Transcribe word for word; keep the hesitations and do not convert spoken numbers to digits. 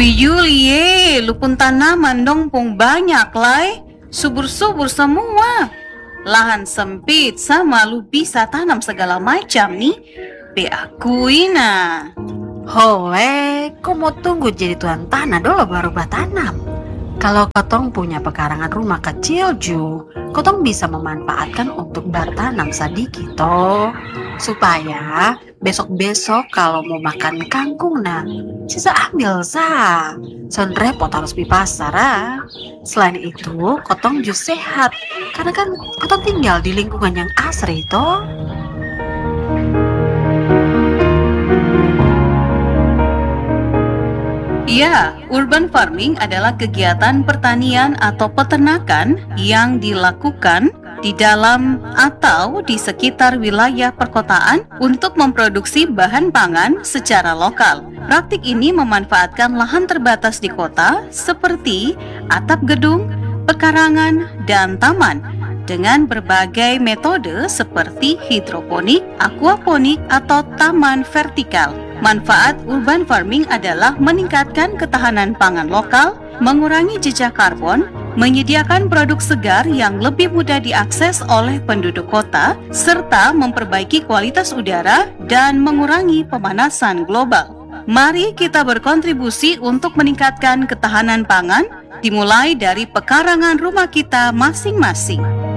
Yulie, lu pun tanaman dong pung banyak lai. Subur-subur semua. Lahan sempit sama lu bisa tanam segala macam nih. Be akui nah. Hoe, kau mau tunggu jadi tuan tanah dulu baru bertanam. Kalau kotong punya pekarangan rumah kecil ju, kotong bisa memanfaatkan untuk bertanam sedikit toh, supaya besok-besok kalau mau makan kangkung nah, sisa ambil sah. Son repot harus di pasar ah. Selain itu, kotong jus sehat, karena kan kotong tinggal di lingkungan yang asri toh. Ya, urban farming adalah kegiatan pertanian atau peternakan yang dilakukan di dalam atau di sekitar wilayah perkotaan untuk memproduksi bahan pangan secara lokal. Praktik ini memanfaatkan lahan terbatas di kota seperti atap gedung, pekarangan, dan taman dengan berbagai metode seperti hidroponik, aquaponik, atau taman vertikal. Manfaat urban farming adalah meningkatkan ketahanan pangan lokal, mengurangi jejak karbon, menyediakan produk segar yang lebih mudah diakses oleh penduduk kota, serta memperbaiki kualitas udara dan mengurangi pemanasan global. Mari kita berkontribusi untuk meningkatkan ketahanan pangan, dimulai dari pekarangan rumah kita masing-masing.